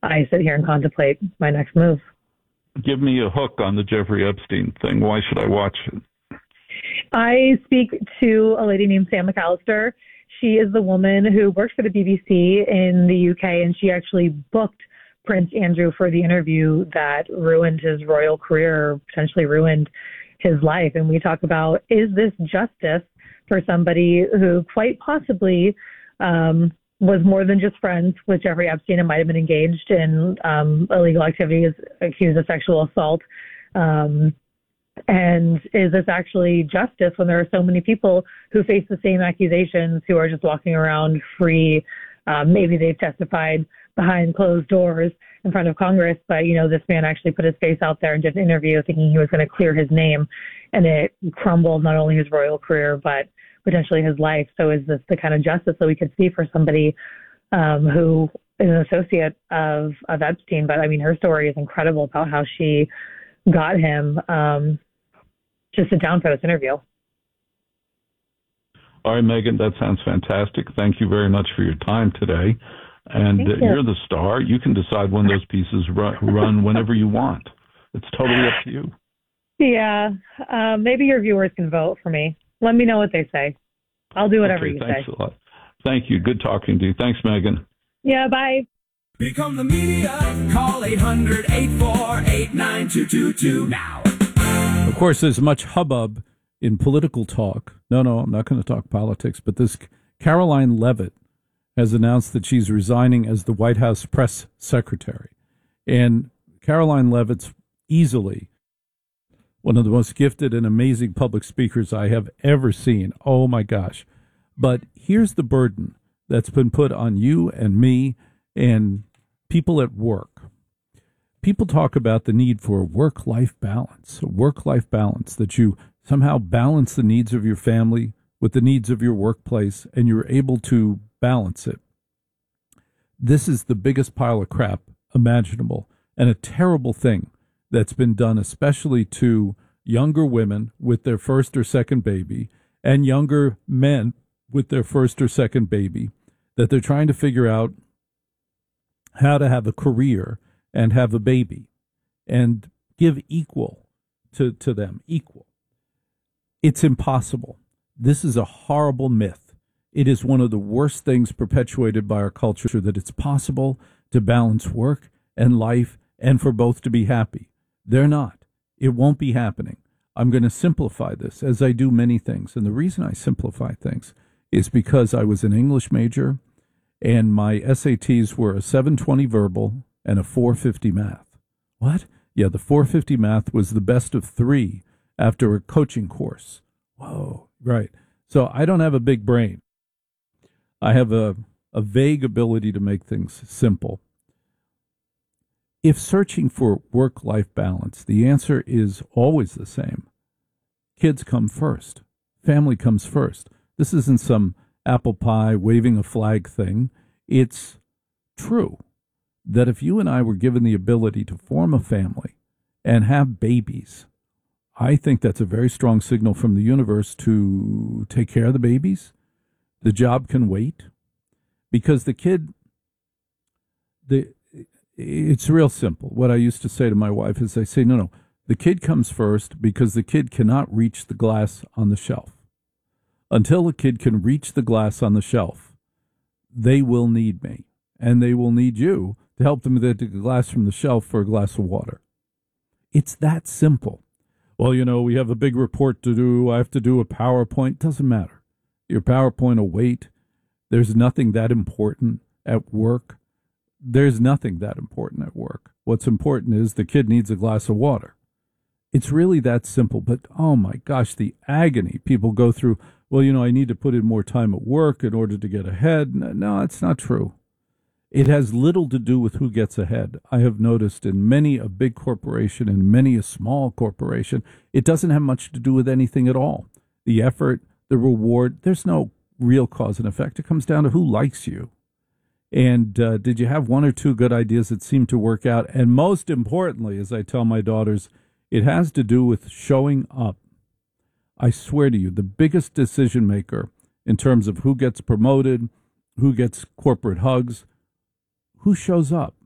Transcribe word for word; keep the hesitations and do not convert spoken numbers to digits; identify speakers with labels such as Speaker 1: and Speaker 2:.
Speaker 1: I sit here and contemplate my next move.
Speaker 2: Give me a hook on the Jeffrey Epstein thing. Why should I watch it?
Speaker 1: I speak to a lady named Sam McAllister. She is the woman who works for the B B C in the U K, and she actually booked Prince Andrew for the interview that ruined his royal career, potentially ruined his life. And we talk about, is this justice for somebody who quite possibly um, was more than just friends with Jeffrey Epstein and might have been engaged in um, illegal activities, accused of sexual assault. Um, and is this actually justice when there are so many people who face the same accusations who are just walking around free? Um, maybe they've testified behind closed doors in front of Congress, but, you know, this man actually put his face out there and did an interview thinking he was going to clear his name, and it crumbled not only his royal career, but potentially his life. So is this the kind of justice that we could see for somebody um, who is an associate of, of Epstein? But I mean, her story is incredible about how she got him um, to sit down for this interview.
Speaker 2: All right, Megan, that sounds fantastic. Thank you very much for your time today. And uh, you. You're the star. You can decide when those pieces run, run whenever you want. It's totally up to you.
Speaker 1: Yeah. Um, maybe your viewers can vote for me. Let me know what they say. I'll do whatever
Speaker 2: okay,
Speaker 1: you
Speaker 2: thanks
Speaker 1: say.
Speaker 2: A lot. Thank you. Good talking to you. Thanks, Megan.
Speaker 1: Yeah, bye.
Speaker 3: Become the media. Call eight hundred, eight four eight, nine two two two now.
Speaker 4: Of course, there's much hubbub in political talk. No, no, I'm not going to talk politics, but this Caroline Leavitt has announced that she's resigning as the White House press secretary. And Caroline Leavitt's easily one of the most gifted and amazing public speakers I have ever seen. Oh, my gosh. But here's the burden that's been put on you and me and people at work. People talk about the need for work-life balance, a work-life balance, that you somehow balance the needs of your family with the needs of your workplace, and you're able to balance it. This is the biggest pile of crap imaginable, and a terrible thing that's been done, especially to younger women with their first or second baby and younger men with their first or second baby, that they're trying to figure out how to have a career and have a baby and give equal to, to them, equal. It's impossible. This is a horrible myth. It is one of the worst things perpetuated by our culture, that it's possible to balance work and life and for both to be happy. They're not. It won't be happening. I'm going to simplify this, as I do many things. And the reason I simplify things is because I was an English major, and my S A Ts were a seven twenty verbal and a four fifty math. What? Yeah, the four fifty math was the best of three after a coaching course. Whoa, right. So I don't have a big brain. I have a, a vague ability to make things simple. If searching for work-life balance, the answer is always the same. Kids come first. Family comes first. This isn't some apple pie waving a flag thing. It's true that if you and I were given the ability to form a family and have babies, I think that's a very strong signal from the universe to take care of the babies. The job can wait, because the kid, the it's real simple. What I used to say to my wife is, I say, no, no, the kid comes first, because the kid cannot reach the glass on the shelf. Until the kid can reach the glass on the shelf, they will need me, and they will need you to help them get the glass from the shelf for a glass of water. It's that simple. Well, you know, we have a big report to do. I have to do a PowerPoint. Doesn't matter. Your PowerPoint will wait. There's nothing that important at work. There's nothing that important at work. What's important is the kid needs a glass of water. It's really that simple. But, oh, my gosh, the agony people go through. Well, you know, I need to put in more time at work in order to get ahead. No, it's not true. It has little to do with who gets ahead. I have noticed in many a big corporation and many a small corporation, it doesn't have much to do with anything at all. The effort, the reward, there's no real cause and effect. It comes down to who likes you. And uh, did you have one or two good ideas that seem to work out? And most importantly, as I tell my daughters, it has to do with showing up. I swear to you, the biggest decision maker in terms of who gets promoted, who gets corporate hugs, who shows up.